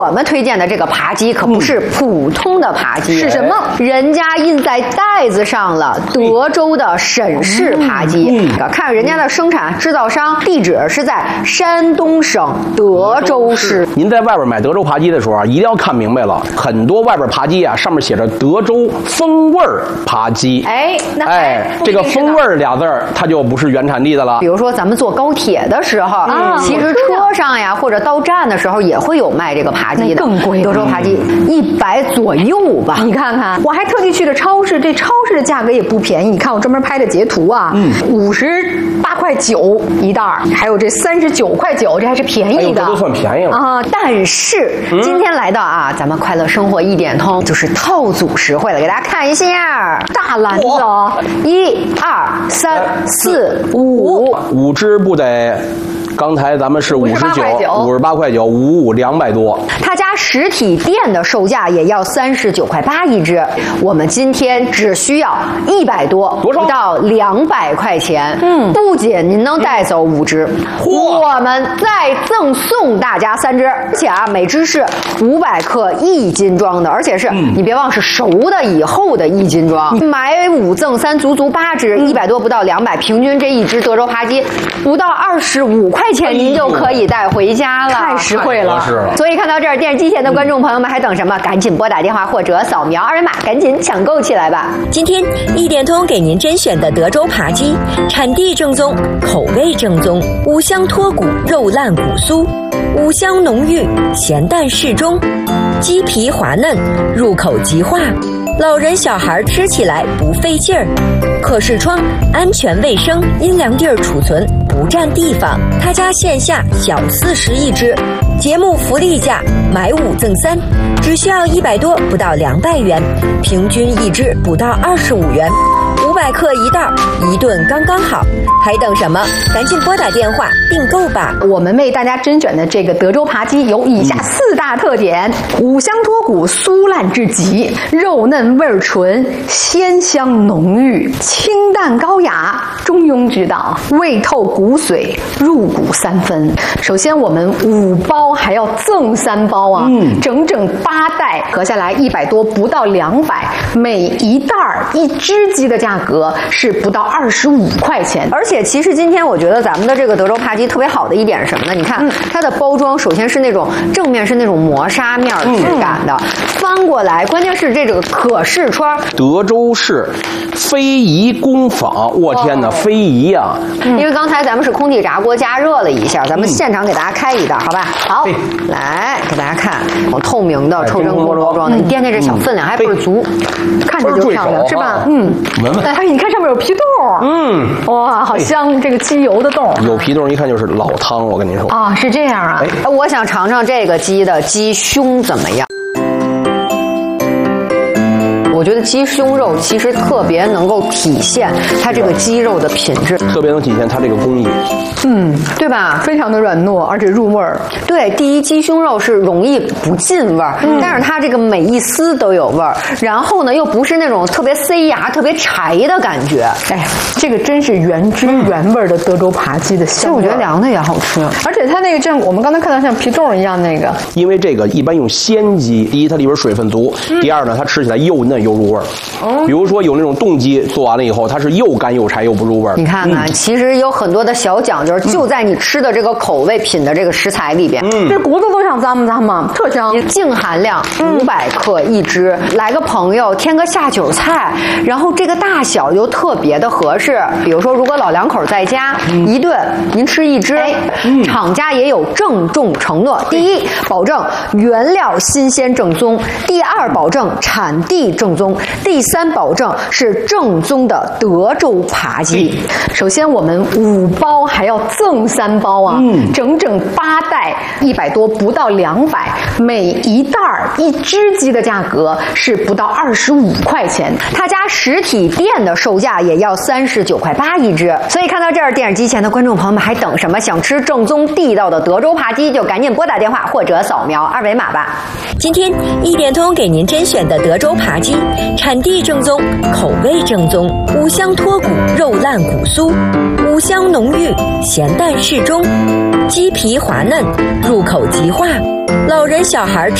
我们推荐的这个扒鸡可不是普通的扒鸡， 是什么？ 人家印在袋子上了，德州的沈氏扒鸡。看人家的生产制造商地址是在山东省德州市。 您在外边买德州扒鸡的时候啊，一定要看明白了，很多外边扒鸡啊，上面写着德州风味扒鸡。这个风味俩字儿，它就不是原产地的了。 比如说咱们坐高铁的时候，其实车上呀或者到站的时候也会有卖这个扒鸡的， 更贵。 德州扒鸡100左右吧。 你看看，我还特地去了超市，这超市的价格也不便宜。你看我专门拍的截图啊，58.9块一袋，还有这39.9，这还是便宜的， 这都算便宜了啊。但是今天来到啊，咱们快乐生活一点通就是套组实惠了，给大家看一下大篮子哦 ，1、2、3、4、5 只不得。刚才咱们是58块9，55，200多。 他家实体店的售价也要39.8块一只，我们今天只需要100多，不到200块钱。不仅您能带走5只，我们再赠送大家3只，而且啊，每只是500克1斤装的，而且是你别忘是熟的以后的1斤装。买5赠3，足8只，100多不到200，平均这一只德州扒鸡不到25块钱您就可以带回家了， 太实惠了。 所以看到这儿，电视机前的观众朋友们还等什么？赶紧拨打电话或者扫描2维码，赶紧抢购起来吧！ 今天一点通给您甄选的德州扒鸡，产地正宗，口味正宗，五香脱骨，肉烂骨酥，五香浓郁，咸淡适中，鸡皮滑嫩，入口即化。老人小孩吃起来不费劲儿，可视窗，安全卫生，阴凉地儿储存，不占地方。他家线下小40一只，节目福利价买5赠3，只需要100多不到200元，平均一只不到25元，500克一袋，一顿刚刚好。还等什么？赶紧拨打电话订购吧！ 我们为大家甄选的这个德州扒鸡有以下4大特点：五香脱骨，酥烂至极，肉嫩味纯，鲜香浓郁，清淡高雅，中庸之道，味透骨髓，入骨3分。首先我们5包还要赠3包啊，整整8袋，合下来100多不到200，每一袋1只鸡的价格是不到25块钱。 而且其实今天我觉得咱们的这个德州扒鸡特别好的一点是什么呢？你看它的包装，首先是那种正面是那种磨砂面质感的，翻过来，关键是这个可视窗。 德州市非遗工坊，我天哪，非遗啊！ 因为刚才咱们是空气炸锅加热了一下，咱们现场给大家开一袋，好吧？好，来给大家看，透明的抽真空包装的，你掂掂这小分量还倍儿足， 看着就漂亮，是吧？ 闻闻。 哎，你看上面有皮冻，哇，好香，这个鸡油的冻。 有皮冻一看就是老汤，我跟您说啊，是这样啊。 我想尝尝这个鸡的鸡胸怎么样。我觉得鸡胸肉其实特别能够体现它这个鸡肉的品质， 特别能体现它这个工艺， 对吧？ 非常的软糯，而且入味儿。 对，第一，鸡胸肉是容易不进味儿，但是它这个每一丝都有味儿，然后呢又不是那种特别塞牙、特别柴的感觉。 哎，这个真是原汁原味的德州扒鸡的香味。 我觉得凉的也好吃， 而且它那个像我们刚才看到像皮冻一样那个， 因为这个一般用鲜鸡，第一它里边水分足，第二呢它吃起来又嫩又入味儿。比如说有那种冻鸡做完了以后，它是又干又柴又不入味儿。 你看看，其实有很多的小讲究，就在你吃的这个口味品的这个食材里边。 这骨头都想咂嘛，特香。 净含量500克一只，来个朋友添个下酒菜，然后这个大小又特别的合适。比如说，如果老两口在家，一顿您吃1只，厂家也有郑重承诺：第一，保证原料新鲜正宗；第二，保证产地正宗。第3，保证是正宗的德州扒鸡。 首先我们5包还要赠3包啊，整整8袋，100多不到200，每一袋1只鸡的价格是不到25块钱。 他家实体店的售价也要39.8块一只。所以看到这儿，电视机前的观众朋友们还等什么？想吃正宗地道的德州扒鸡，就赶紧拨打电话或者扫描2维码吧。 今天一点通给您甄选的德州扒鸡， 产地正宗，口味正宗，五香脱骨，肉烂骨酥，五香浓郁，咸淡适中，鸡皮滑嫩，入口即化，老人小孩